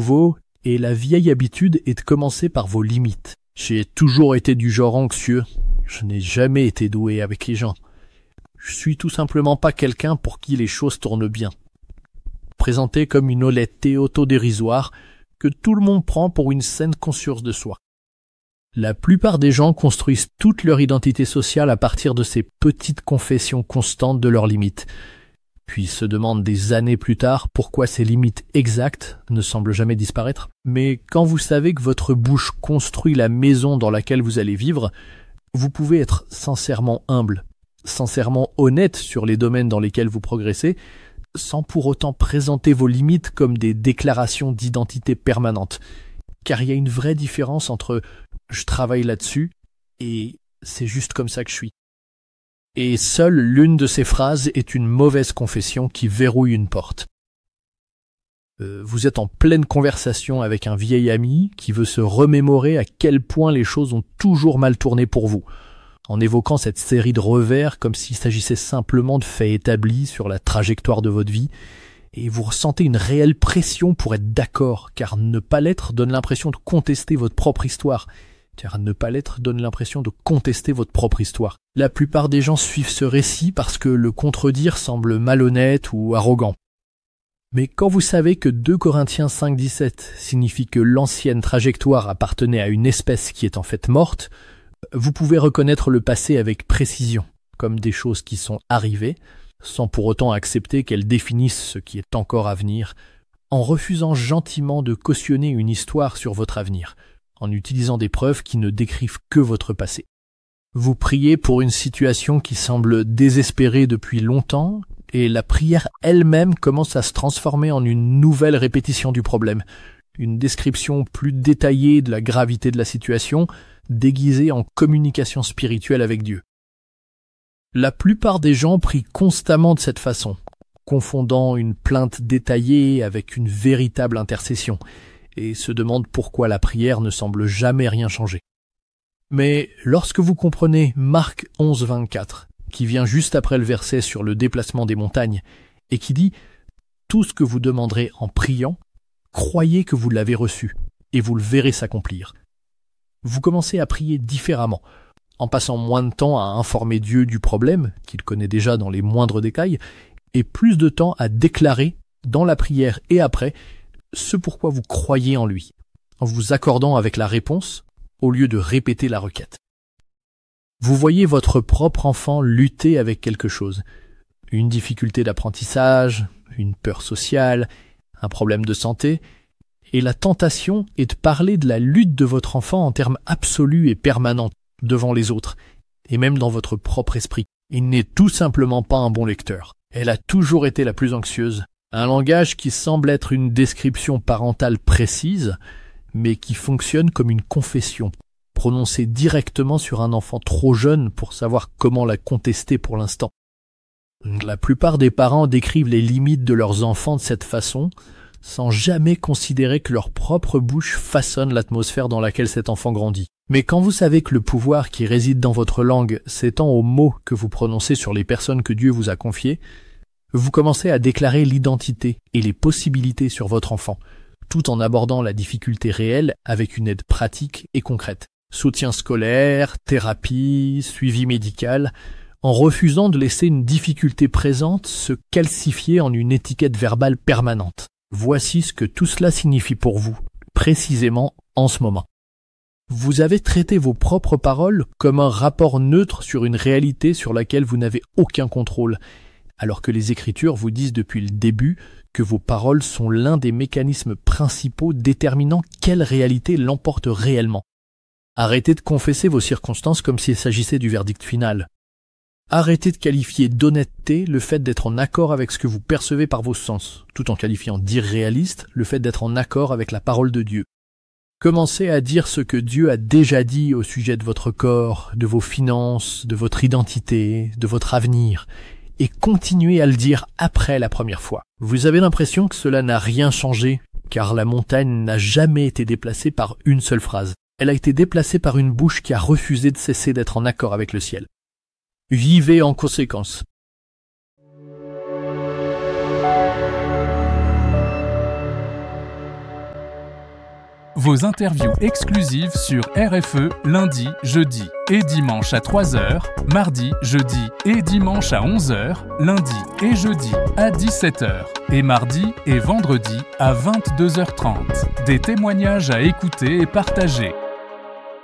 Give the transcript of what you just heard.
nouveau, et la vieille habitude est de commencer par vos limites. J'ai toujours été du genre anxieux. Je n'ai jamais été doué avec les gens. Je suis tout simplement pas quelqu'un pour qui les choses tournent bien. Présenté comme une honnêteté autodérisoire que tout le monde prend pour une saine conscience de soi. La plupart des gens construisent toute leur identité sociale à partir de ces petites confessions constantes de leurs limites, puis se demandent des années plus tard pourquoi ces limites exactes ne semblent jamais disparaître. Mais quand vous savez que votre bouche construit la maison dans laquelle vous allez vivre, vous pouvez être sincèrement humble, sincèrement honnête sur les domaines dans lesquels vous progressez, sans pour autant présenter vos limites comme des déclarations d'identité permanente. Car il y a une vraie différence entre « je travaille là-dessus » et « c'est juste comme ça que je suis ». Et seule l'une de ces phrases est une mauvaise confession qui verrouille une porte. Vous êtes en pleine conversation avec un vieil ami qui veut se remémorer à quel point les choses ont toujours mal tourné pour vous, en évoquant cette série de revers comme s'il s'agissait simplement de faits établis sur la trajectoire de votre vie, et vous ressentez une réelle pression pour être d'accord, car ne pas l'être donne l'impression de contester votre propre histoire. La plupart des gens suivent ce récit parce que le contredire semble malhonnête ou arrogant. Mais quand vous savez que 2 Corinthiens 5,17 signifie que l'ancienne trajectoire appartenait à une espèce qui est en fait morte, vous pouvez reconnaître le passé avec précision, comme des choses qui sont arrivées, sans pour autant accepter qu'elles définissent ce qui est encore à venir, en refusant gentiment de cautionner une histoire sur votre avenir, en utilisant des preuves qui ne décrivent que votre passé. Vous priez pour une situation qui semble désespérée depuis longtemps, et la prière elle-même commence à se transformer en une nouvelle répétition du problème, une description plus détaillée de la gravité de la situation, déguisée en communication spirituelle avec Dieu. La plupart des gens prient constamment de cette façon, confondant une plainte détaillée avec une véritable intercession, et se demandent pourquoi la prière ne semble jamais rien changer. Mais lorsque vous comprenez Marc 11,24, qui vient juste après le verset sur le déplacement des montagnes, et qui dit « Tout ce que vous demanderez en priant, croyez que vous l'avez reçu, et vous le verrez s'accomplir », vous commencez à prier différemment, en passant moins de temps à informer Dieu du problème, qu'il connaît déjà dans les moindres détails, et plus de temps à déclarer, dans la prière et après, ce pourquoi vous croyez en lui, en vous accordant avec la réponse, au lieu de répéter la requête. Vous voyez votre propre enfant lutter avec quelque chose, une difficulté d'apprentissage, une peur sociale, un problème de santé, et la tentation est de parler de la lutte de votre enfant en termes absolus et permanents devant les autres, et même dans votre propre esprit. Il n'est tout simplement pas un bon lecteur. Elle a toujours été la plus anxieuse. Un langage qui semble être une description parentale précise, mais qui fonctionne comme une confession, prononcée directement sur un enfant trop jeune pour savoir comment la contester pour l'instant. La plupart des parents décrivent les limites de leurs enfants de cette façon, sans jamais considérer que leur propre bouche façonne l'atmosphère dans laquelle cet enfant grandit. Mais quand vous savez que le pouvoir qui réside dans votre langue s'étend aux mots que vous prononcez sur les personnes que Dieu vous a confiées, vous commencez à déclarer l'identité et les possibilités sur votre enfant, tout en abordant la difficulté réelle avec une aide pratique et concrète. Soutien scolaire, thérapie, suivi médical, en refusant de laisser une difficulté présente se calcifier en une étiquette verbale permanente. Voici ce que tout cela signifie pour vous, précisément en ce moment. Vous avez traité vos propres paroles comme un rapport neutre sur une réalité sur laquelle vous n'avez aucun contrôle, alors que les Écritures vous disent depuis le début que vos paroles sont l'un des mécanismes principaux déterminant quelle réalité l'emporte réellement. Arrêtez de confesser vos circonstances comme s'il s'agissait du verdict final. Arrêtez de qualifier d'honnêteté le fait d'être en accord avec ce que vous percevez par vos sens, tout en qualifiant d'irréaliste le fait d'être en accord avec la parole de Dieu. Commencez à dire ce que Dieu a déjà dit au sujet de votre corps, de vos finances, de votre identité, de votre avenir, et continuez à le dire après la première fois. Vous avez l'impression que cela n'a rien changé, car la montagne n'a jamais été déplacée par une seule phrase. Elle a été déplacée par une bouche qui a refusé de cesser d'être en accord avec le ciel. Vivez en conséquence. Vos interviews exclusives sur RFE lundi, jeudi et dimanche à 3h, mardi, jeudi et dimanche à 11h, lundi et jeudi à 17h et mardi et vendredi à 22h30. Des témoignages à écouter et partager.